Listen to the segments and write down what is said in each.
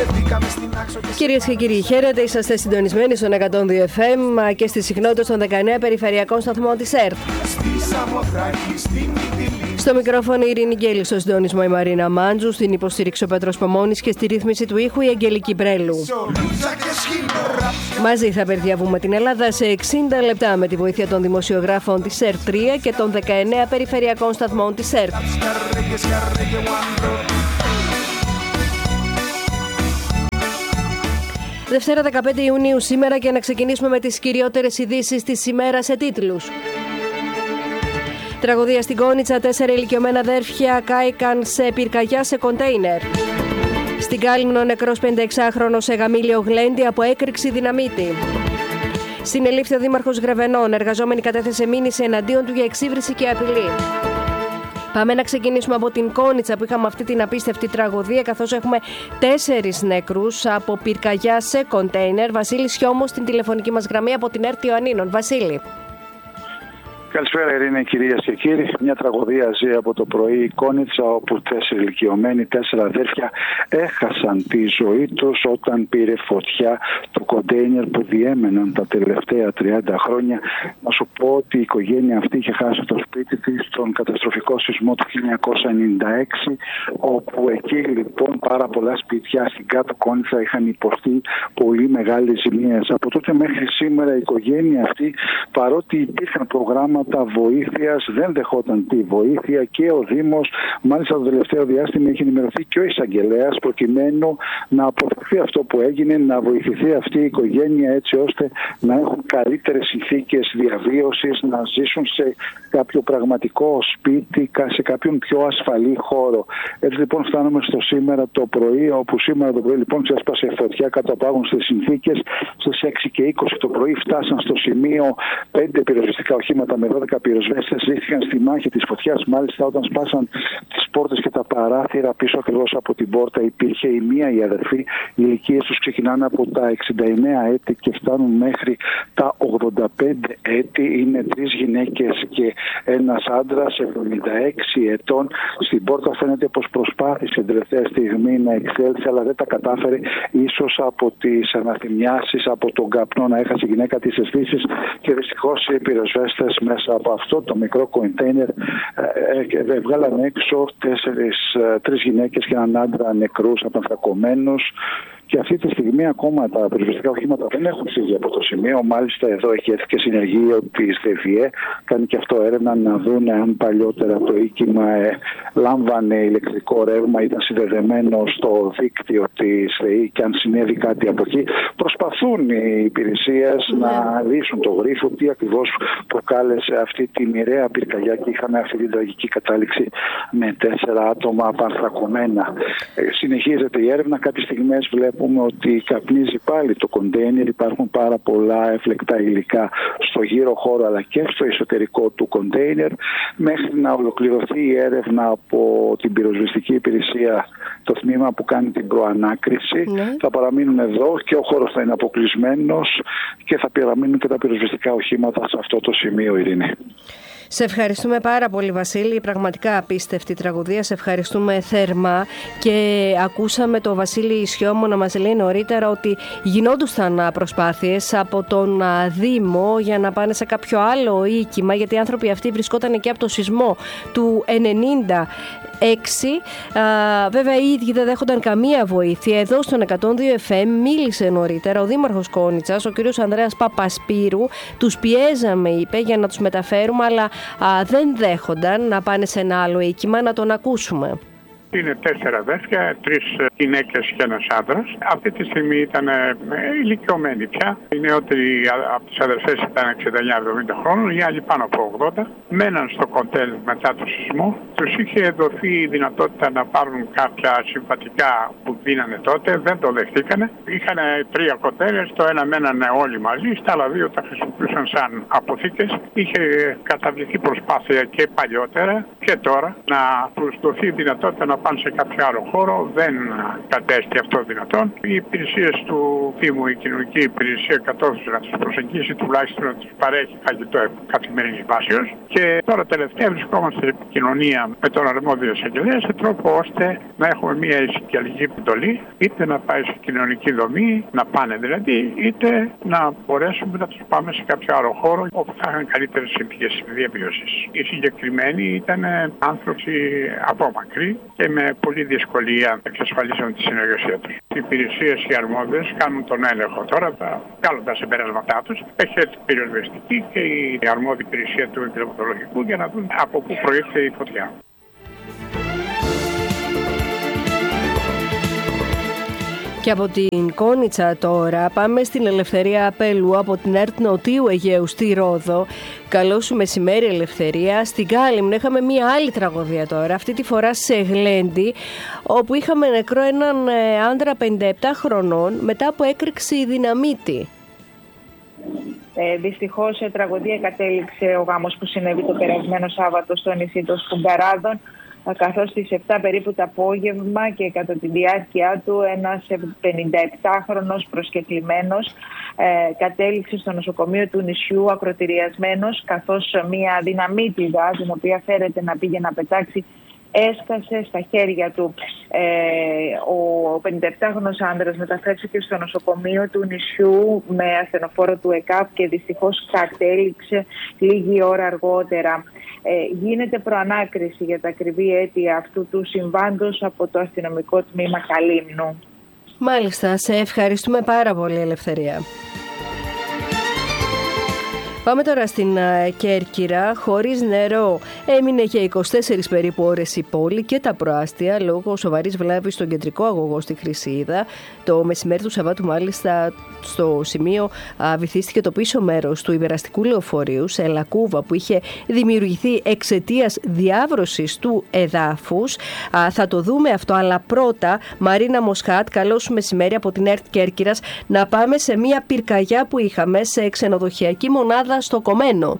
Κυρίες και κύριοι, χαίρετε. Είσαστε συντονισμένοι στον 102 FM και στις συχνότητες των 19 περιφερειακών σταθμών της ΕΡΤ. Στο μικρόφωνο η Ειρήνη Γκέλη, στο συντονισμό η Μαρίνα Μάντζου, στην υποστήριξη ο Πέτρος Πομώνης και στη ρύθμιση του ήχου η Αγγελική Μπρέλου. Μαζί θα περδιαβούμε την Ελλάδα σε 60 λεπτά με τη βοήθεια των δημοσιογράφων της ΕΡΤ 3 και των 19 περιφερειακών σταθμών της ΕΡΤ. Δευτέρα 15 Ιουνίου σήμερα και να ξεκινήσουμε με τις κυριότερες ειδήσεις της ημέρας σε τίτλους. Τραγωδία στην Κόνιτσα, 4 ηλικιωμένα αδέρφια κάηκαν σε πυρκαγιά σε κοντέινερ. Στην Κάλυμνο νεκρός 56χρονος σε γαμήλιο γλέντι από έκρηξη δυναμίτη. Συνελήφθη ο Δήμαρχος Γρεβενών, εργαζόμενη κατέθεσε μήνυση εναντίον του για εξύβριση και απειλή. Πάμε να ξεκινήσουμε από την Κόνιτσα που είχαμε αυτή την απίστευτη τραγωδία, καθώς έχουμε 4 νεκρούς από πυρκαγιά σε κοντέινερ. Βασίλη Σιώμος στην τηλεφωνική μας γραμμή από την ΕΡΤ Ιωαννίνων. Βασίλη. Καλησπέρα Ειρήνη, κυρίες και κύριοι. Μια τραγωδία ζει από το πρωί η Κόνιτσα, όπου 4 ηλικιωμένοι, 4 αδέρφια έχασαν τη ζωή τους όταν πήρε φωτιά το κοντέινερ που διέμεναν τα τελευταία 30 χρόνια. Να σου πω ότι η οικογένεια αυτή είχε χάσει το σπίτι της στον καταστροφικό σεισμό του 1996, όπου εκεί λοιπόν πάρα πολλά σπίτια στην κάτω Κόνιτσα είχαν υποστεί πολύ μεγάλες ζημίες. Από τότε μέχρι σήμερα η οικογένεια αυτή, παρότι υπήρχαν προγράμματα βοήθειας, δεν δεχόταν τη βοήθεια και ο Δήμος. Μάλιστα το τελευταίο διάστημα έχει ενημερωθεί και ο εισαγγελέας προκειμένου να αποφευθεί αυτό που έγινε, να βοηθηθεί αυτή η οικογένεια έτσι ώστε να έχουν καλύτερες συνθήκες διαβίωσης, να ζήσουν σε κάποιο πραγματικό σπίτι, σε κάποιον πιο ασφαλή χώρο. Έτσι λοιπόν φτάνουμε στο σήμερα το πρωί, όπου σήμερα το πρωί λοιπόν ξέσπασε φωτιά κάτω από άγνωστες συνθήκες. Στις 6 και 20 το πρωί φτάσαν στο σημείο 5 πυροσβεστικά οχήματα με 12 πυροσβέστες, ρίχθηκαν στη μάχη της φωτιάς. Μάλιστα, όταν σπάσαν τις πόρτες και τα παράθυρα, πίσω ακριβώς από την πόρτα υπήρχε η μία η αδερφή. Οι ηλικίες τους ξεκινάνε από τα 69 έτη και φτάνουν μέχρι τα 85 έτη. Είναι 3 γυναίκες και ένας άντρας 76 ετών. Στην πόρτα φαίνεται πως προσπάθησε την τελευταία στιγμή να εξέλθει, αλλά δεν τα κατάφερε. Ίσως από τις αναθυμιάσεις, από τον καπνό να έχασε η γυναίκα τις αισθήσεις και δυστυχώς οι πυροσβέστες μέσα από αυτό το μικρό κοντέινερ βγάλαν έξω 3 γυναίκες και έναν άντρα νεκρούς, απανθρακωμένους. Και αυτή τη στιγμή ακόμα τα πυροσβεστικά οχήματα δεν έχουν φύγει από το σημείο. Μάλιστα εδώ έχει έρθει και συνεργείο της ΔΕΒΙΕ. Κάνει και αυτό έρευνα να δουν αν παλιότερα το οίκημα λάμβανε ηλεκτρικό ρεύμα, ήταν συνδεδεμένο στο δίκτυο της ΔΕΗ και αν συνέβη κάτι από εκεί. Προσπαθούν οι υπηρεσίες να λύσουν το γρίφο, τι ακριβώς προκάλεσε αυτή τη μοιραία πυρκαγιά και είχαμε αυτή την τραγική κατάληξη με 4 άτομα απανθρακωμένα. Συνεχίζεται η έρευνα. Κάποιες στιγμές βλέπουμε ότι καπνίζει πάλι το κοντέινερ. Υπάρχουν πάρα πολλά έφλεκτα υλικά στο γύρο χώρο αλλά και στο εσωτερικό του κοντέινερ. Μέχρι να ολοκληρωθεί η έρευνα από την πυροσβεστική υπηρεσία, το τμήμα που κάνει την προανάκριση, θα παραμείνουν εδώ και ο χώρος θα είναι αποκλεισμένος και θα παραμείνουν και τα πυροσβεστικά οχήματα σε αυτό το σημείο, Ειρήνη. Σε ευχαριστούμε πάρα πολύ, Βασίλη. Πραγματικά απίστευτη τραγωδία. Σε ευχαριστούμε θερμά. Και ακούσαμε το Βασίλη Σιώμο να μας λέει νωρίτερα ότι γινόντουσαν προσπάθειες από τον Δήμο για να πάνε σε κάποιο άλλο οίκημα, γιατί οι άνθρωποι αυτοί βρισκόταν και από το σεισμό του 1996. Βέβαια οι ίδιοι δεν δέχονταν καμία βοήθεια. Εδώ στον 102 FM μίλησε νωρίτερα ο Δήμαρχος Κόνιτσας, ο κ. Ανδρέας Παπασπύρου. Τους πιέζαμε, είπε, για να τους μεταφέρουμε, αλλά δεν δέχονταν να πάνε σε ένα άλλο οίκημα. Να τον ακούσουμε. Είναι 4 αδέρφια, 3 γυναίκες και ένας άντρας. Αυτή τη στιγμή ήταν ηλικιωμένοι πια. Οι νεότεροι από τις αδερφές ήταν 69-70 χρόνων, οι άλλοι πάνω από 80. Μέναν στο κοντέλ μετά το σεισμό. Τους είχε δοθεί η δυνατότητα να πάρουν κάποια συμβατικά που δίνανε τότε, δεν το δεχτήκανε. Είχαν 3 κοντέλες, το ένα μένανε όλοι μαζί, στα άλλα 2 τα χρησιμοποιούσαν σαν αποθήκες. Είχε καταβληθεί προσπάθεια και παλιότερα και τώρα να τους δοθεί η δυνατότητα να πάνε σε κάποιο άλλο χώρο, δεν κατέστη αυτό δυνατόν. Οι υπηρεσίες του Δήμου, η κοινωνική υπηρεσία κατόρθωσε να τους προσεγγίσει, τουλάχιστον να τους παρέχει φαγητό καθημερινής βάσεως. Και τώρα τελευταία βρισκόμαστε σε επικοινωνία με τον αρμόδιο εισαγγελέα σε τρόπο ώστε να έχουμε μια εισαγγελική εντολή, είτε να πάει σε κοινωνική δομή, να πάνε δηλαδή, είτε να μπορέσουμε να τους πάμε σε κάποιο άλλο χώρο όπου θα είχαν καλύτερες συνθήκες διαβίωσης. Οι συγκεκριμένοι ήταν άνθρωποι απόμακροι και με πολλή δυσκολία εξασφαλίσαν τη συνεργασία τους. Οι υπηρεσίες οι αρμόδιες κάνουν τον έλεγχο τώρα, θα βγάλουν τα συμπεράσματά τους. Έχει έρθει πυροσβεστική και η αρμόδια υπηρεσία του κλιματολογικού για να δουν από πού προήλθε η φωτιά. Και από την Κόνιτσα τώρα πάμε στην Ελευθερία Απέλου από την ΕΡΤ Νοτίου Αιγαίου στη Ρόδο. Καλό σου μεσημέρι, Ελευθερία. Στην Κάλυμνο είχαμε μία άλλη τραγωδία τώρα, αυτή τη φορά σε Γλέντι, όπου είχαμε νεκρό έναν άντρα 57 χρονών μετά από έκρηξη δυναμίτη. Δυστυχώς σε τραγωδία κατέληξε ο γάμος που συνέβη το περασμένο Σάββατο στο νησί των Σπουγγαράδων, καθώς στις 7 περίπου το απόγευμα και κατά τη διάρκεια του ένας 57χρονος προσκεκλημένος κατέληξε στο νοσοκομείο του νησιού ακροτηριασμένος, καθώς μια δυναμίτιδα, την οποία φέρεται να πήγε να πετάξει, έσκασε στα χέρια του. Ο 57χρονος άντρας μεταφέρθηκε στο νοσοκομείο του νησιού με ασθενοφόρο του ΕΚΑΒ και δυστυχώς κατέληξε λίγη ώρα αργότερα. Γίνεται προανάκριση για τα ακριβή αίτια αυτού του συμβάντος από το αστυνομικό τμήμα Καλύμνου. Μάλιστα, σε ευχαριστούμε πάρα πολύ, Ελευθερία. Πάμε τώρα στην Κέρκυρα. Χωρίς νερό έμεινε για 24 περίπου ώρες η πόλη και τα προάστια λόγω σοβαρής βλάβης στον κεντρικό αγωγό στη Χρυσίδα. Το μεσημέρι του Σαββάτου, μάλιστα, στο σημείο βυθίστηκε το πίσω μέρος του υπεραστικού λεωφορείου σε λακκούβα που είχε δημιουργηθεί εξαιτίας διάβρωσης του εδάφους. Θα το δούμε αυτό, αλλά πρώτα, Μαρίνα Μοσχάτ, καλό σου μεσημέρι από την ΕΡΤ Κέρκυρας, να πάμε σε μια πυρκαγιά που είχαμε σε ξενοδοχειακή μονάδα στο Κομμένο.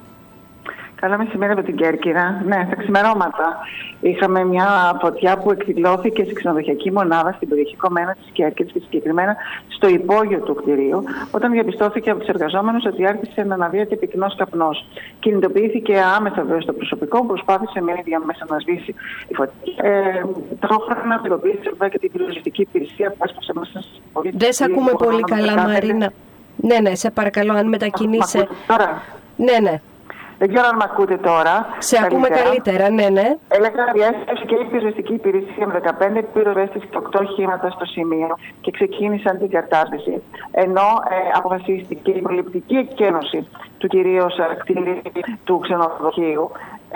Καλά μεσημέρι από την Κέρκυρα. Ναι, στα ξημερώματα είχαμε μια φωτιά που εκδηλώθηκε σε ξενοδοχειακή μονάδα στην περιοχή Κομμένο της Κέρκυρας και συγκεκριμένα στο υπόγειο του κτηρίου, όταν διαπιστώθηκε από τους εργαζόμενους ότι άρχισε να αναδύεται πυκνός καπνός. Κινητοποιήθηκε άμεσα βέβαια στο προσωπικό που προσπάθησε με ίδια μέσα να σβήσει η φωτιά. Ταυτόχρονα πληροφορήθηκε και την πυροσβεστική υπηρεσία που έσπασε μέσα στην πόλη. Δεν σε ακούμε πολύ καλά, Μαρίνα. Ναι, σε παρακαλώ, αν μετακινείσαι. Ναι. Δεν ξέρω αν με ακούτε τώρα. Σε ακούμε καλύτερα, ναι. Έλεγα διέστηση και η πυροσβεστική υπηρεσία με 15 πυροσβέστες και 8 οχήματα στο σημείο και ξεκίνησαν την κατάρτιση. Ενώ αποφασίστηκε η προληπτική εκκένωση του κυρίως κτηρίου του ξενοδοχείου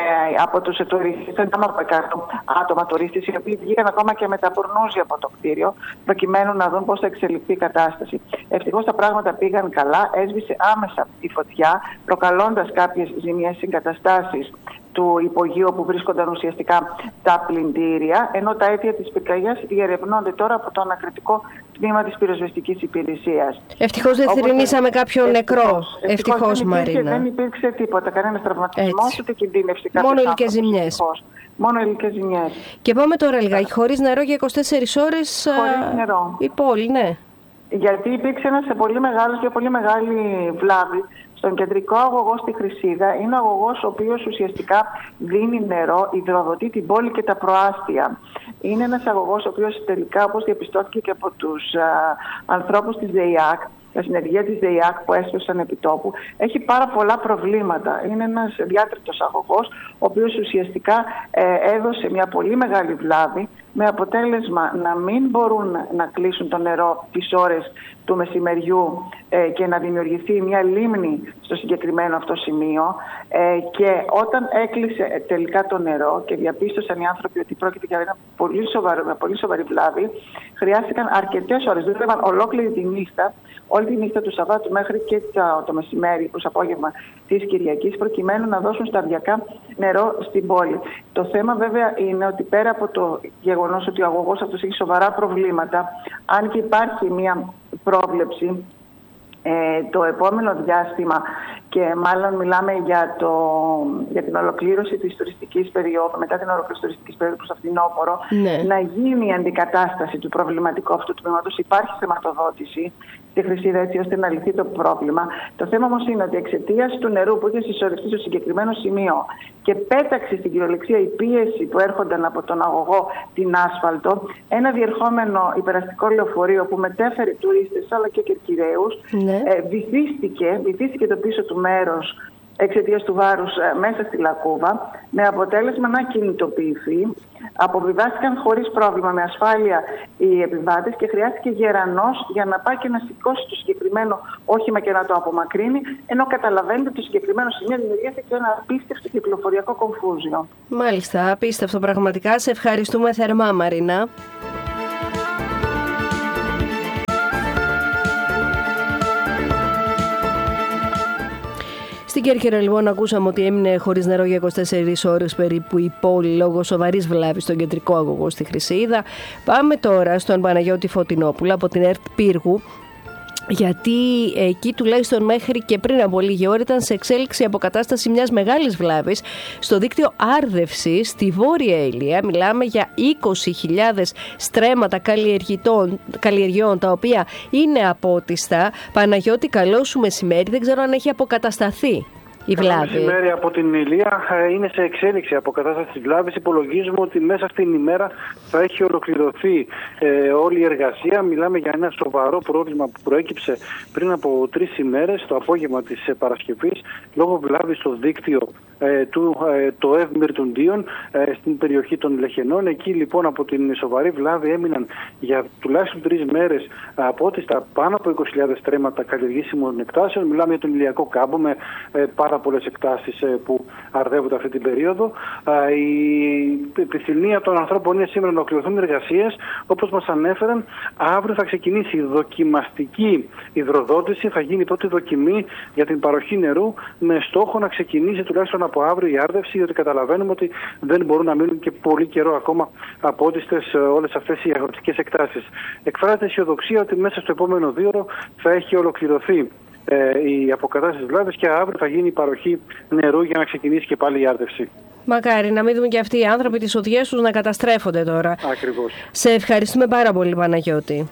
από τους τουρίστες, από 100 άτομα τουρίστες, οι οποίοι βγήκαν ακόμα και με τα μπουρνούζια από το κτίριο, προκειμένου να δουν πώς θα εξελιχθεί η κατάσταση. Ευτυχώς τα πράγματα πήγαν καλά, έσβησε άμεσα η φωτιά, προκαλώντας κάποιες ζημιές συγκαταστάσεις του υπογείου όπου βρίσκονταν ουσιαστικά τα πλυντήρια, ενώ τα αίτια της πυρκαγιάς διερευνώνται τώρα από το ανακριτικό τμήμα της πυροσβεστικής υπηρεσίας. Ευτυχώς δεν θρηνήσαμε κάποιον νεκρό. Ευτυχώς, Μαρίνα. Δεν υπήρξε τίποτα, κανένας τραυματισμός, ούτε κινδύνευση. Μόνο υλικές ζημιές. Μόνο υλικές ζημιές. Και πάμε τώρα λιγάκι. Χωρίς νερό για 24 ώρες. Χωρίς νερό. Η πόλη, ναι. Γιατί υπήρξε μια πολύ μεγάλη βλάβη στον κεντρικό αγωγό στη Χρυσίδα. Είναι ο αγωγός ο οποίος ουσιαστικά δίνει νερό, υδροδοτεί την πόλη και τα προάστια. Είναι ένας αγωγός ο οποίος τελικά, όπως διαπιστώθηκε και από τους ανθρώπους της ΔΕΙΑΚ, τα συνεργεία της ΔΕΙΑΚ που έσπευσαν επί τόπου, έχει πάρα πολλά προβλήματα. Είναι ένας διάτριτος αγωγός, ο οποίος ουσιαστικά έδωσε μια πολύ μεγάλη βλάβη, με αποτέλεσμα να μην μπορούν να κλείσουν το νερό τις ώρες του μεσημεριού και να δημιουργηθεί μια λίμνη στο συγκεκριμένο αυτό σημείο. Και όταν έκλεισε τελικά το νερό και διαπίστωσαν οι άνθρωποι ότι πρόκειται για ένα πολύ σοβαρή βλάβη, χρειάστηκαν αρκετές ώρες, δούλευαν ολόκληρη τη νύχτα, όλη τη νύχτα του Σαββάτου μέχρι και το μεσημέρι, προς απόγευμα της Κυριακής, προκειμένου να δώσουν σταδιακά νερό στην πόλη. Το θέμα βέβαια είναι ότι πέρα από το γεγονός ότι ο αγωγός αυτός έχει σοβαρά προβλήματα, αν και υπάρχει μια πρόβλεψη το επόμενο διάστημα και μάλλον μιλάμε για την ολοκλήρωση της τουριστικής περίοδου, μετά την ολοκλήρωση της τουριστικής περίοδου προς το φθινόπωρο, να γίνει η αντικατάσταση του προβληματικού αυτού του τμήματος. Υπάρχει χρηματοδότηση στη Χρυσίδα έτσι ώστε να λυθεί το πρόβλημα. Το θέμα όμως είναι ότι εξαιτίας του νερού που είχε συσσωρευτεί στο συγκεκριμένο σημείο και πέταξε στην κυριολεξία η πίεση που έρχονταν από τον αγωγό την άσφαλτο, ένα διερχόμενο υπεραστικό λεωφορείο που μετέφερε τουρίστες αλλά και κερκυραίους, βυθίστηκε το πίσω του μέρος εξαιτίας του βάρους μέσα στη λακκούβα, με αποτέλεσμα να κινητοποιηθεί. Αποβιβάστηκαν χωρίς πρόβλημα, με ασφάλεια, οι επιβάτες και χρειάστηκε γερανός για να πάει και να σηκώσει το συγκεκριμένο όχημα και να το απομακρύνει, ενώ καταλαβαίνετε ότι το συγκεκριμένο σημείο δημιουργήθηκε ένα απίστευτο κυκλοφοριακό κομφούζιο. Μάλιστα, απίστευτο πραγματικά. Σε ευχαριστούμε θερμά, Μαρίνα. Στην Κέρκυρα, λοιπόν, ακούσαμε ότι έμεινε χωρίς νερό για 24 ώρες περίπου η πόλη λόγω σοβαρής βλάβης στον κεντρικό αγωγό στη Χρυσίδα. Πάμε τώρα στον Παναγιώτη Φωτεινόπουλο από την ΕΡΤ Πύργου, γιατί εκεί τουλάχιστον μέχρι και πριν από λίγη ώρα ήταν σε εξέλιξη η αποκατάσταση μιας μεγάλης βλάβης στο δίκτυο άρδευσης στη Βόρεια Ηλία. Μιλάμε για 20.000 στρέμματα καλλιεργειών, τα οποία είναι απότιστα. Παναγιώτη, καλό σου μεσημέρι. Δεν ξέρω αν έχει αποκατασταθεί η βλάβη. Καλό μεσημέρι από την Ηλία. Είναι σε εξέλιξη η αποκατάσταση της βλάβης. Υπολογίζουμε ότι μέσα αυτήν την ημέρα θα έχει ολοκληρωθεί όλη η εργασία. Μιλάμε για ένα σοβαρό πρόβλημα που προέκυψε πριν από 3 ημέρες, το απόγευμα της Παρασκευής, λόγω βλάβης στο δίκτυο το Ευμυρτουντίων στην περιοχή των Λεχενών. Εκεί λοιπόν από την σοβαρή βλάβη έμειναν για τουλάχιστον 3 μέρες απότιστα πάνω από 20.000 στρέμματα καλλιεργήσιμων εκτάσεων. Μιλάμε για τον ηλιακό κάμπο με πάρα πολλές εκτάσεις που αρδεύονται αυτή την περίοδο. Η επιθυμία των ανθρώπων είναι σήμερα να ολοκληρωθούν εργασίες. Όπως μας ανέφεραν, αύριο θα ξεκινήσει η δοκιμαστική υδροδότηση. Θα γίνει η πρώτη δοκιμή για την παροχή νερού με στόχο να ξεκινήσει τουλάχιστον από αύριο η άρδευση, διότι καταλαβαίνουμε ότι δεν μπορούν να μείνουν και πολύ καιρό ακόμα απότιστες όλες αυτές οι αγροτικές εκτάσεις. Εκφράζεται αισιοδοξία ότι μέσα στο επόμενο 2ωρο θα έχει ολοκληρωθεί η αποκατάσταση της βλάβης και αύριο θα γίνει η παροχή νερού για να ξεκινήσει και πάλι η άρδευση. Μακάρι να μην δούμε και αυτοί οι άνθρωποι τις οδιές τους να καταστρέφονται τώρα. Ακριβώς. Σε ευχαριστούμε πάρα πολύ, Παναγιώτη.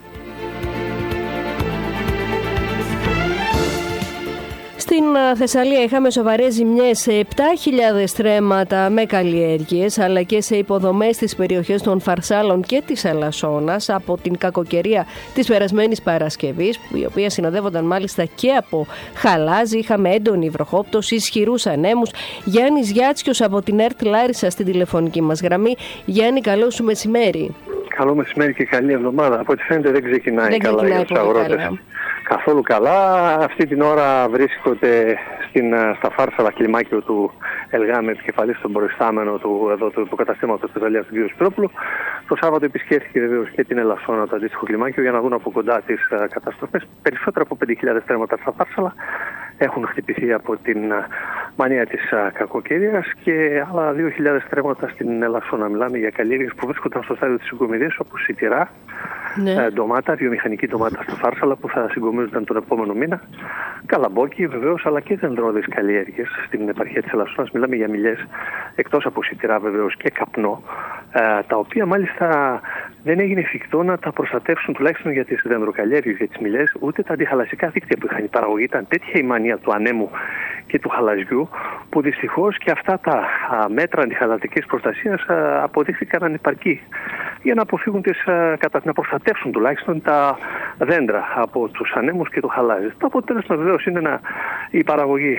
Στην Θεσσαλία είχαμε σοβαρές ζημιές σε 7.000 στρέμματα με καλλιέργειες, αλλά και σε υποδομές στις περιοχές των Φαρσάλων και της Αλασσόνας από την κακοκαιρία της περασμένης Παρασκευής, η οποία συνοδεύονταν μάλιστα και από χαλάζι. Είχαμε έντονη βροχόπτωση, ισχυρούς ανέμους. Γιάννης Γιάτσιος από την ΕΡΤ Λάρισα στην τηλεφωνική μας γραμμή. Γιάννη, καλό σου μεσημέρι. Καλό μεσημέρι και καλή εβδομάδα. Από ό,τι φαίνεται δεν ξεκινάει καλά για τους αγρότες. Καθόλου καλά. Αυτή την ώρα βρίσκονται στα Φάρσαλα κλιμάκιο του Ελγάμ, επικεφαλής στον προϊστάμενο του καταστήματος της Αλίας, του κ. Σπυρόπουλου. Το Σάββατο επισκέφθηκε βεβαίως και την Ελασσόνα, το αντίστοιχο κλιμάκιο, για να δουν από κοντά τις καταστροφές. Περισσότερα από 5.000 στρέμματα στα Φάρσαλα έχουν χτυπηθεί από την μανία της κακοκαιρίας και άλλα 2.000 στρέμματα στην Ελασσόνα. Μιλάμε για καλλιέργειες που βρίσκονταν στο στάδιο της συγκομιδής, όπως η τυρά, ντομάτα, βιομηχανική ντομάτα στα Φάρσαλα που θα συγκομίζονταν τον επόμενο μήνα. Καλαμπόκι βεβαίως, αλλά και δεντρώδεις καλλιέργειες στην επαρχία της Ελασσόνας. Μιλάμε για μιλιές, εκτός από σιτηρά βεβαίως και καπνό, τα οποία μάλιστα δεν έγινε εφικτό να τα προστατεύσουν τουλάχιστον για τις δεντροκαλλιέργειες, για τις μιλιές, ούτε τα αντιχαλασσικά δίκτυα που είχαν η παραγωγή. Ήταν τέτοια η μανία του ανέμου και του χαλαζιού, που δυστυχώς και αυτά τα μέτρα αντιχαλατικής προστασίας αποδείχθηκαν ανεπαρκή για να αποφύγουν να προστατεύσουν τουλάχιστον τα δέντρα από τους ανέμους και το χαλάζι. Το αποτέλεσμα βεβαίως είναι οι παραγωγοί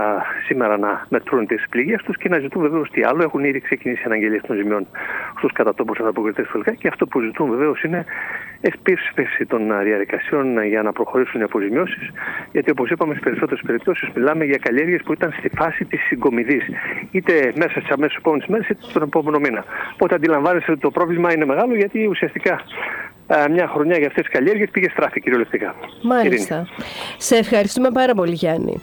σήμερα να μετρούν τις πληγές τους και να ζητούν βεβαίως τι άλλο. Έχουν ήδη ξεκινήσει αναγγελίες των ζημιών στους κατατόπους ανταποκριτές του ΕΛΚΑ και αυτό που ζητούν βεβαίως είναι επίσπευση των διαδικασιών για να προχωρήσουν οι αποζημιώσεις, γιατί όπως είπαμε στις περισσότερες περιπτώσεις μιλάμε για καλλιέργειες που ήταν στη φάση της συγκομιδής, είτε μέσα στις αμέσως επόμενες μέρες είτε στον επόμενο μήνα. Οπότε αντιλαμβάνεστε ότι το πρόβλημα είναι μεγάλο, γιατί ουσιαστικά μια χρονιά για αυτές τις καλλιέργειες πήγε στράφη κυριολεκτικά. Μάλιστα. Ειρήνη. Σε ευχαριστούμε πάρα πολύ, Γιάννη.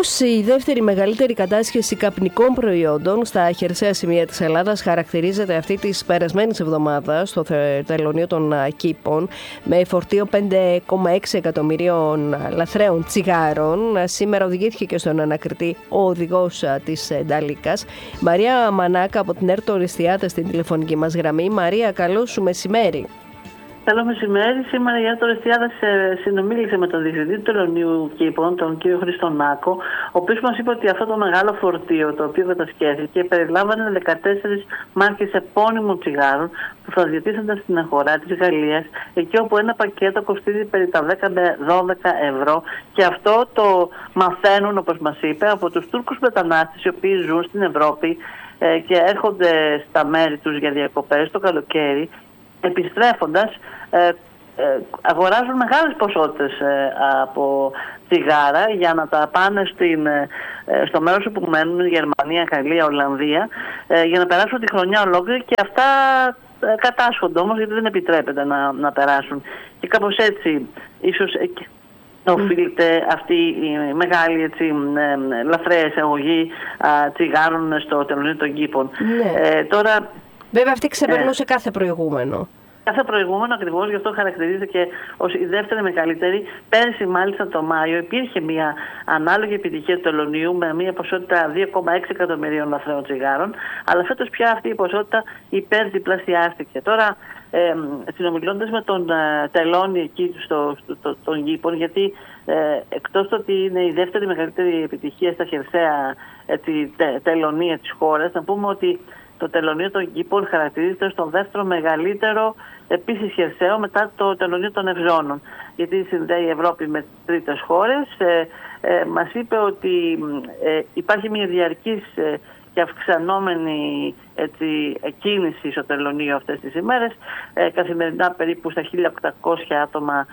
Ως η δεύτερη μεγαλύτερη κατάσχεση καπνικών προϊόντων στα χερσαία σημεία της Ελλάδας χαρακτηρίζεται αυτή της περασμένης εβδομάδας στο τελωνείο των Κήπων με φορτίο 5,6 εκατομμυρίων λαθρέων τσιγάρων. Σήμερα οδηγήθηκε και στον ανακριτή ο οδηγός της Νταλίκας. Μαρία Μανάκα από την ΕΡΤ Οριστιάδα στην τηλεφωνική μας γραμμή. Μαρία, καλό σου μεσημέρι. Καλό μεσημέρι. Σήμερα η ΕΡΤ Οριστιάδα συνομίλησε με τον διευθυντή του τελωνείου Κήπων, τον κύριο Χρήστο Νάκο, ο οποίος μας είπε ότι αυτό το μεγάλο φορτίο το οποίο κατασχέθηκε περιλάμβανε 14 μάρκες επώνυμων τσιγάρων που θα διατίθενταν στην αγορά της Γαλλίας, εκεί όπου ένα πακέτο κοστίζει περί τα 10 με 12 ευρώ. Και αυτό το μαθαίνουν, όπως μας είπε, από τους Τούρκους μετανάστες οι οποίοι ζουν στην Ευρώπη και έρχονται στα μέρη τους για διακοπές το καλοκαίρι. Επιστρέφοντας, αγοράζουν μεγάλες ποσότητες από τσιγάρα για να τα πάνε στο μέρος όπου μένουν, Γερμανία, Γαλλία, Ολλανδία, για να περάσουν τη χρονιά ολόκληρη, και αυτά κατάσχονται όμως γιατί δεν επιτρέπεται να περάσουν. Και κάπως έτσι ίσως οφείλεται αυτή η μεγάλη λαθρέα εισαγωγή τσιγάρων στο τελωνείο των Κήπων. Ναι. Τώρα, βέβαια αυτή ξεπερνούσε κάθε προηγούμενο. Κάθε προηγούμενο ακριβώς, γι' αυτό χαρακτηρίζεται και ως η δεύτερη μεγαλύτερη. Πέρσι, μάλιστα το Μάιο, υπήρχε μια ανάλογη επιτυχία του τελωνείου με μια ποσότητα 2,6 εκατομμυρίων λαθρέων τσιγάρων, αλλά φέτος πια αυτή η ποσότητα υπερδιπλασιάστηκε. Τώρα, συνομιλώντας με τον τελώνη εκεί των Κήπων, γιατί εκτός το ότι είναι η δεύτερη μεγαλύτερη επιτυχία στα χερσαία τελωνία της χώρας, να πούμε ότι το τελωνείο των Κήπων χαρακτηρίζεται στο δεύτερο μεγαλύτερο επίσης χερσαίο μετά το τελωνείο των Ευζώνων, γιατί συνδέει η Ευρώπη με τρίτες χώρες. Μας είπε ότι υπάρχει μια διαρκής και αυξανόμενη κίνηση στο τελωνείο αυτές τις ημέρες. Καθημερινά περίπου στα 1.800 άτομα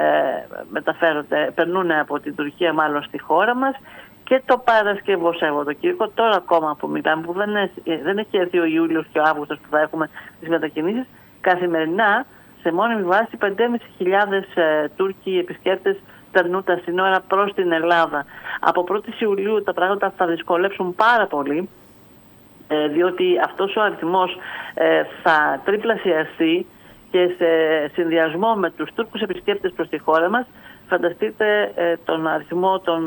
περνούν από την Τουρκία μάλλον στη χώρα μας. Και το Παρασκευό Σαββατοκύριακο, τώρα ακόμα που μιλάμε, που δεν έχει έρθει ο Ιούλιος και ο Αύγουστος που θα έχουμε τις μετακινήσεις, καθημερινά σε μόνιμη βάση 5.500 Τούρκοι επισκέπτες περνούν τα σύνορα προς την Ελλάδα. Από 1η Ιουλίου τα πράγματα θα δυσκολέψουν πάρα πολύ, διότι αυτός ο αριθμός θα τριπλασιαστεί, και σε συνδυασμό με τους Τούρκους επισκέπτες προς τη χώρα μας, φανταστείτε τον αριθμό των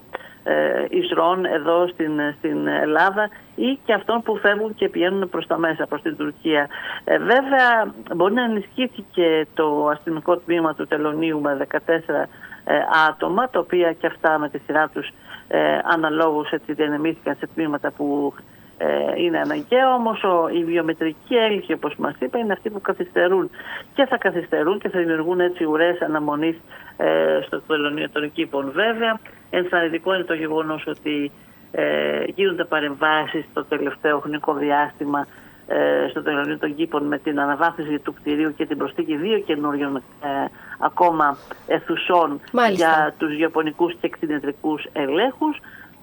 εισρώων εδώ στην Ελλάδα ή και αυτών που φεύγουν και πηγαίνουν προς τα μέσα, προς την Τουρκία. Βέβαια, μπορεί να ενισχύθηκε το αστυνομικό τμήμα του τελωνείου με 14 άτομα, τα οποία και αυτά με τη σειρά τους αναλόγως διανεμήθηκαν σε τμήματα που είναι αναγκαίο. Όμως η βιομετρική έλεγχη, όπως μας είπε, είναι αυτοί που καθυστερούν και θα καθυστερούν και θα δημιουργούν έτσι ουρές αναμονής στο τελωνείο των Κήπων. Βέβαια, ενθαρρυντικό είναι το γεγονός ότι γίνονται παρεμβάσεις το τελευταίο χρονικό διάστημα στο τελωνείο των Κήπων με την αναβάθμιση του κτηρίου και την προσθήκη 2 καινούριων ακόμα αιθουσών για τους γεωπονικούς και κτηνιατρικούς ελέγχους,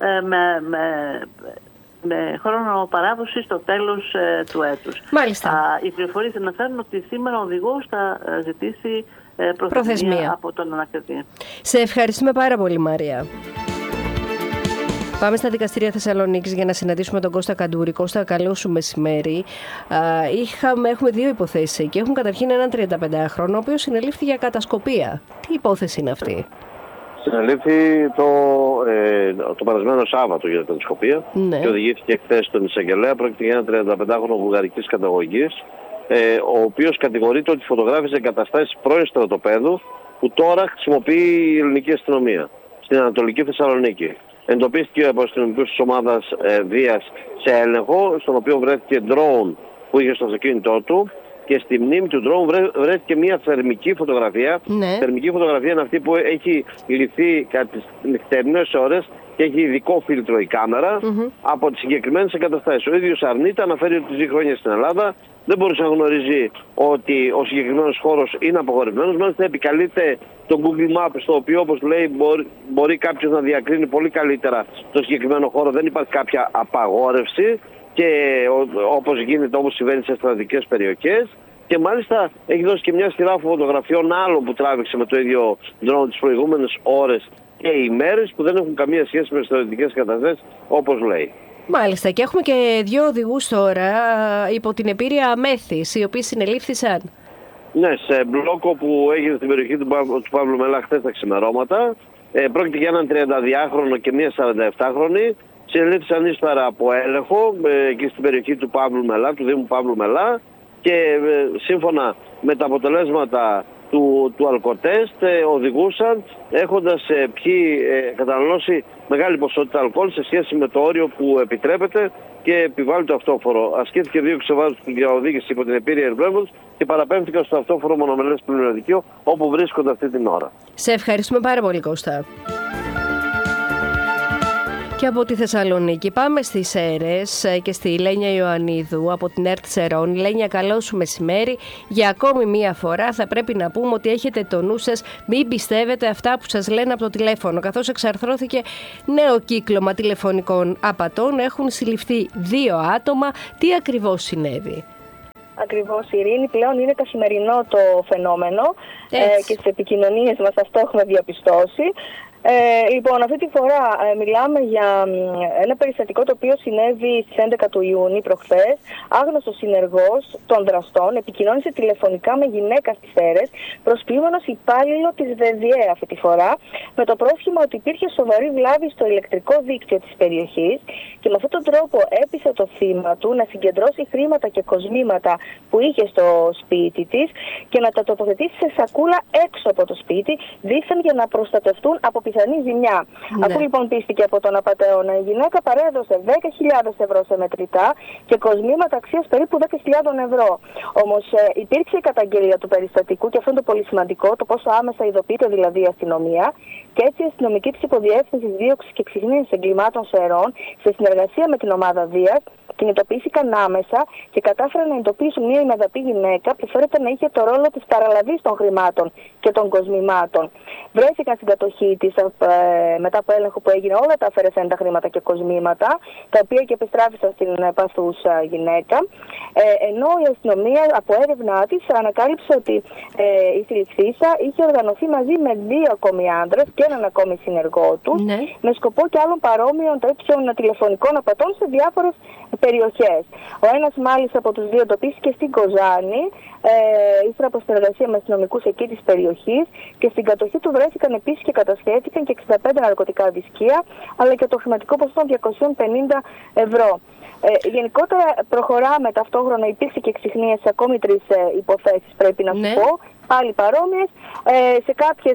με χρόνο παράδοση στο τέλος του έτους. Μάλιστα. Οι πληροφορίες αναφέρουν ότι σήμερα ο οδηγός θα ζητήσει προθεσμία από τον ανακριτή. Σε ευχαριστούμε πάρα πολύ, Μαρία. Πάμε στα δικαστήρια Θεσσαλονίκης για να συναντήσουμε τον Κώστα Καντούρη. Κώστα, καλό σου μεσημέρι. Έχουμε 2 υποθέσεις εκεί. Έχουν καταρχήν έναν 35χρονο, ο οποίος συνελήφθη για κατασκοπία. Τι υπόθεση είναι αυτή? Συνελήφθη το περασμένο Σάββατο για κατασκοπία, ναι, και οδηγήθηκε χθες στον εισαγγελέα. Πρόκειται για ένα 35χρονο βουλγαρικής καταγωγής, ο οποίος κατηγορείται ότι φωτογράφησε εγκαταστάσεις πρώην στρατοπέδου που τώρα χρησιμοποιεί η ελληνική αστυνομία στην Ανατολική Θεσσαλονίκη. Εντοπίστηκε από αστυνομικούς της ομάδας βίας σε έλεγχο, στον οποίο βρέθηκε ντρόουν που είχε στο αυτοκίνητό του, και στη μνήμη του ντρόουν βρέθηκε μια θερμική φωτογραφία. Ναι. Θερμική φωτογραφία είναι αυτή που έχει ληφθεί κατά τις νυχτερινές ώρες και έχει ειδικό φίλτρο η κάμερα από τις συγκεκριμένες εγκαταστάσεις. Ο ίδιος αρνείται, αναφέρει ότι ζει χρόνια στην Ελλάδα, δεν μπορούσε να γνωρίζει ότι ο συγκεκριμένος χώρος είναι απαγορευμένος. Μάλιστα επικαλείται το Google Maps, στο οποίο, όπως λέει, μπορεί κάποιος να διακρίνει πολύ καλύτερα το συγκεκριμένο χώρο. Δεν υπάρχει κάποια απαγόρευση, και όπως γίνεται, όπως συμβαίνει σε στρατιωτικές περιοχές. Και μάλιστα έχει δώσει και μια σειρά φωτογραφιών άλλων που τράβηξε με το ίδιο drone τις προηγούμενες ώρες και ημέρες που δεν έχουν καμία σχέση με θεωρητικές καταθέσεις, όπως λέει. Μάλιστα, και έχουμε και 2 οδηγούς τώρα υπό την επίρρεια αμέθης, οι οποίοι συνελήφθησαν. Ναι, σε μπλόκο που έγινε στην περιοχή του Παύλου Μελά χθες τα ξημερώματα. Πρόκειται για έναν 32χρονο και μία 47χρονη. Συνελήφθησαν ύστερα από έλεγχο εκεί στην περιοχή του Παύλου Μελά, του Δήμου Παύλου Μελά, και σύμφωνα με τα αποτελέσματα του αλκοτέστ οδηγούσαν έχοντας καταναλώσει μεγάλη ποσότητα αλκοόλ σε σχέση με το όριο που επιτρέπεται και επιβάλλει το αυτόφορο. Ασκήθηκε δίωξη βάρους για οδήγηση υπό την επίρρεια ερμπρεύματος και παραπέμφθηκαν στο αυτόφορο μονομελές πλημμυρατικείο, όπου βρίσκονται αυτή την ώρα. Σε ευχαριστούμε πάρα πολύ, Κώστα. Και από τη Θεσσαλονίκη πάμε στις Σέρρες και στη Λένια Ιωαννίδου από την ΕΡΤ Σερών. Λένια, καλό σου μεσημέρι. Για ακόμη μία φορά θα πρέπει να πούμε ότι έχετε το νου σας, μην πιστεύετε αυτά που σας λένε από το τηλέφωνο. Καθώς εξαρθρώθηκε νέο κύκλωμα τηλεφωνικών απατών, έχουν συλληφθεί 2 άτομα. Τι ακριβώς συνέβη? Ακριβώς, Ειρήνη, πλέον είναι καθημερινό το φαινόμενο και στις επικοινωνίες μας αυτό έχουμε διαπιστώσει. Λοιπόν, αυτή τη φορά μιλάμε για ένα περιστατικό το οποίο συνέβη στις 11 του Ιούνιου προχθές. Άγνωστος συνεργός των δραστών επικοινώνησε τηλεφωνικά με γυναίκα στις Σέρρες, προσποιούμενος υπάλληλο της ΔΔΕ αυτή τη φορά, με το πρόσχημα ότι υπήρχε σοβαρή βλάβη στο ηλεκτρικό δίκτυο της περιοχής και με αυτόν τον τρόπο έπεισε το θύμα του να συγκεντρώσει χρήματα και κοσμήματα που είχε στο σπίτι της και να τα τοποθετήσει σε σακούλα έξω από το σπίτι, δήθεν για να προστατευτούν από πιθανή ζημιά. Ναι. Αφού λοιπόν πίστηκε από τον απατεώνα, η γυναίκα παρέδωσε 10.000 ευρώ σε μετρητά και κοσμήματα αξίας περίπου 10.000 ευρώ. Όμως υπήρξε η καταγγελία του περιστατικού και αυτό είναι το πολύ σημαντικό, το πόσο άμεσα ειδοποιείται δηλαδή η αστυνομία, και έτσι η αστυνομική της υποδιεύθυνσης δίωξης και εξυγνίασης εγκλημάτων Σερών, σε συνεργασία με την ομάδα Δίας, κινητοποιήθηκαν άμεσα και κατάφεραν να εντοπίσουν μια ημεδαπή γυναίκα που φέρεται να είχε το ρόλο της παραλαβής των χρημάτων και των κοσμημάτων. Βρέθηκαν στην κατοχή της μετά από έλεγχο που έγινε όλα τα αφαιρεσέντα χρήματα και κοσμήματα, τα οποία και επιστράφησαν στην παθούσα γυναίκα. Ενώ η αστυνομία από έρευνά της ανακάλυψε ότι η συλληφθήσα είχε οργανωθεί μαζί με 2 ακόμη άντρες και έναν ακόμη συνεργό του, ναι, με σκοπό και άλλων παρόμοιων τέτοιων τηλεφωνικών απατών σε διάφορες περιοχές. Ο ένας μάλιστα από τους 2 εντοπίστηκε στην Κοζάνη, ύστερα από συνεργασία με αστυνομικούς εκεί της περιοχής, και στην κατοχή του βρέθηκαν επίσης και κατασχέθηκαν και 65 ναρκωτικά δισκία, αλλά και το χρηματικό ποσό των 250 ευρώ. Γενικότερα προχωράμε ταυτόχρονα, υπήρξε και εξυχνίαση σε ακόμη 3 υποθέσεις, πρέπει να σου πω, πάλι παρόμοιες. Σε κάποιες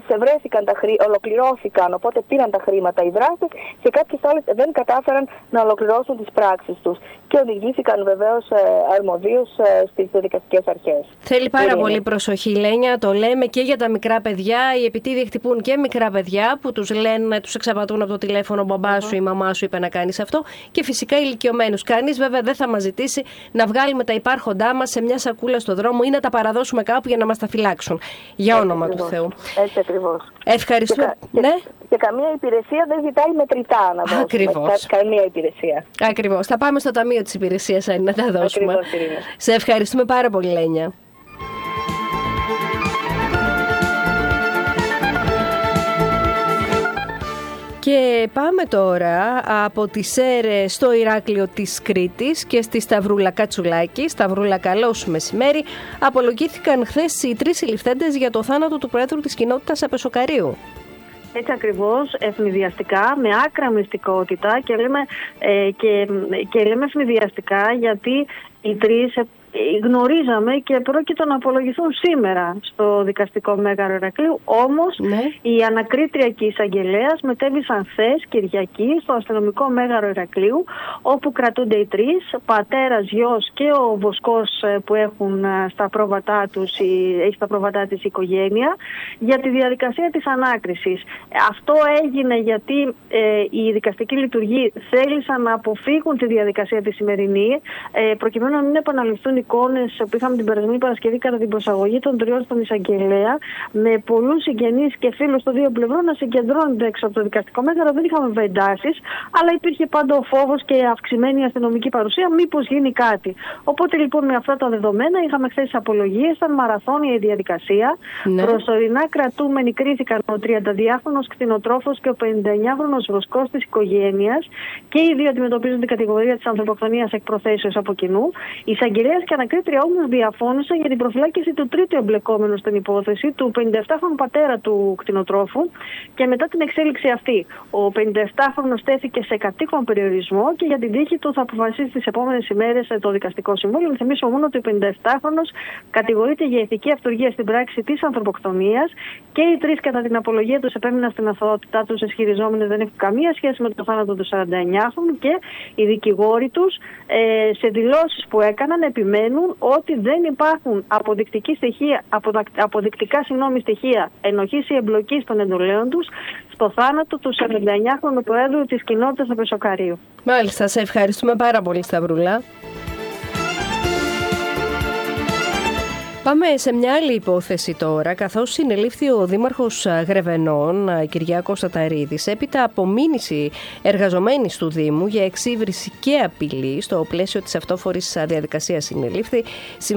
ολοκληρώθηκαν, οπότε πήραν τα χρήματα οι δράστες, σε κάποιες άλλες δεν κατάφεραν να ολοκληρώσουν τις πράξεις τους και οδηγήθηκαν βεβαίως αρμοδίως στις δικαστικές αρχές. Θέλει πάρα πολύ προσοχή, Λένια, το λέμε και για τα μικρά παιδιά. Οι επιτίδιοι χτυπούν και μικρά παιδιά που τους λένε, τους εξαπατούν από το τηλέφωνο, ο μπαμπάς σου, η μαμά σου είπε να κάνεις αυτό, και φυσικά ηλικιωμένους. Κανείς βέβαια δεν θα μας ζητήσει να βγάλουμε τα υπάρχοντά μας σε μια σακούλα στο δρόμο ή να τα παραδώσουμε κάπου για να μας τα φυλάξουν. Για όνομα του Θεού. Έτσι ακριβώς. Ευχαριστώ. Ναι. Και καμία υπηρεσία δεν ζητάει μετρητά να δώσουμε. Ακριβώς. Καμία υπηρεσία. Ακριβώς. Θα πάμε στο ταμείο της υπηρεσίας να τα δώσουμε. Ακριβώς. Σε ευχαριστούμε πάρα πολύ, Λένια. Και πάμε τώρα από τις Σέρρες στο Ηράκλειο της Κρήτης και στη Σταυρούλα Κατσουλάκη. Σταυρούλα, καλό σου μεσημέρι. Απολογήθηκαν χθες οι 3 συλληφθέντες για το θάνατο του Προέδρου της κοινότητας Απεσοκαρίου. Έτσι ακριβώς, ευνηδιαστικά, με άκρα μυστικότητα, και λέμε ευνηδιαστικά γιατί οι 3 γνωρίζαμε και πρόκειται να απολογηθούν σήμερα στο δικαστικό Μέγαρο Ηρακλείου. Όμως η ανακρίτρια και η εισαγγελέας μετέβησαν χθες Κυριακή στο αστυνομικό Μέγαρο Ηρακλείου, όπου κρατούνται οι 3, πατέρας, γιος και ο βοσκός που έχουν στα πρόβατά τους, έχει στα πρόβατά της η οικογένεια, για τη διαδικασία της ανάκρισης. Αυτό έγινε γιατί οι δικαστικοί λειτουργοί θέλησαν να αποφύγουν τη διαδικασία τη σημερινή, προκειμένου να μην επαναληφθούν εικόνες αγώνες που είχαμε την περασμένη Παρασκευή κατά την προσαγωγή των τριών στον εισαγγελέα, με πολλούς συγγενείς και φίλους των δύο πλευρών να συγκεντρώνονται έξω από το δικαστικό μέγαρο. Δεν είχαμε εντάσεις, αλλά υπήρχε πάντα ο φόβος και αυξημένη αστυνομική παρουσία, μήπως γίνει κάτι. Οπότε λοιπόν με αυτά τα δεδομένα είχαμε χθες απολογίες, ήταν μαραθώνια η διαδικασία. Ναι. Προσωρινά κρατούμενοι κρίθηκαν ο 32χρονος κτηνοτρόφος και ο 59χρονος βοσκός της οικογένειας, και οι δύο αντιμετωπίζουν την κατηγορία της ανθρωποκτονίας εκ προθέσεως από κοινού. Η εισαγγελέας και ανακρίτρια όμως διαφώνησαν για την προφυλάκηση του τρίτου εμπλεκόμενου στην υπόθεση, του 57χρονου πατέρα του κτηνοτρόφου, και μετά την εξέλιξη αυτή ο 57χρονος στέθηκε σε κατοίκον περιορισμό και για την τύχη του θα αποφασίσει τις επόμενες ημέρες το δικαστικό συμβούλιο. Να θυμίσω μόνο ότι ο 57χρονος κατηγορείται για ηθική αυτουργία στην πράξη της ανθρωποκτονίας, και οι τρεις κατά την απολογία τους επέμειναν στην αθωότητά τους, ισχυριζόμενοι δεν έχουν καμία σχέση με το θάνατο του 49χρονου, και οι δικηγόροι τους σε δηλώσεις που έκαναν επιμένουν ότι δεν υπάρχουν αποδεικτικά στοιχεία ενοχής ή εμπλοκής των εντολέων τους στο θάνατο του 49χρονου Προέδρου της κοινότητας του Πεσοκαρίου. Μάλιστα, σε ευχαριστούμε πάρα πολύ, Σταυρούλα. Πάμε σε μια άλλη υπόθεση τώρα, καθώς συνελήφθη ο Δήμαρχος Γρεβενών, Κυριάκος Ταταρίδης, έπειτα από μήνυση εργαζομένης του Δήμου για εξύβριση και απειλή. Στο πλαίσιο της αυτόφορης διαδικασίας συνελήφθη.